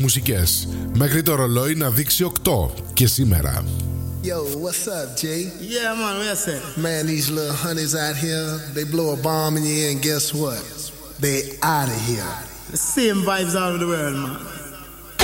Μουσικές. Μέχρι το ρολόι να δείξει 8 και σήμερα. Yo, what's up, Jay? Yeah, man, what's that? Man, these little honeys out here, they blow a bomb in your ear and guess what? They out of here. The same vibes all over the world, man.